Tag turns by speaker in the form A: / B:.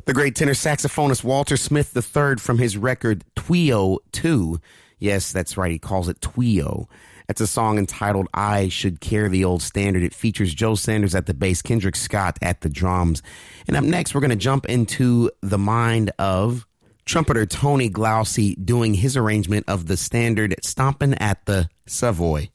A: The great tenor saxophonist Walter Smith III from his record Twio 2. Yes, that's right. He calls it Twio. It's a song entitled I Should Carry the Old Standard. It features Joe Sanders at the bass, Kendrick Scott at the drums. And up next, we're going to jump into the mind of trumpeter Tony Glaucy doing his arrangement of the standard Stompin' at the Savoy.